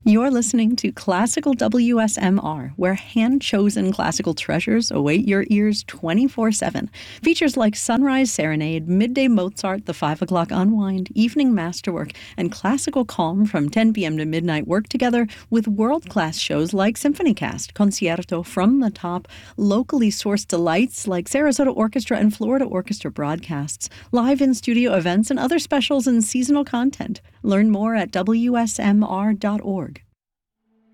You're listening to Classical WSMR, where hand-chosen classical treasures await your ears 24/7. Features like Sunrise Serenade, Midday Mozart, the 5 o'clock Unwind, Evening Masterwork, and Classical Calm from 10 p.m. to midnight work together with world-class shows like SymphonyCast, Concierto, From the Top, locally sourced delights like Sarasota Orchestra and Florida Orchestra broadcasts, live in-studio events, and other specials and seasonal content. Learn more at WSMR.org.